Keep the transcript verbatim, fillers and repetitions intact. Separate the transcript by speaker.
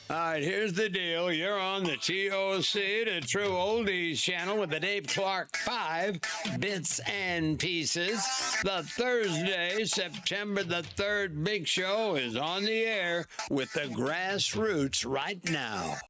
Speaker 1: All right, here's the deal. You're on the T O C, the True Oldies channel with the Dave Clark Five, Bits and Pieces. The Thursday, September the third Big Show is on the air with the Grassroots right now.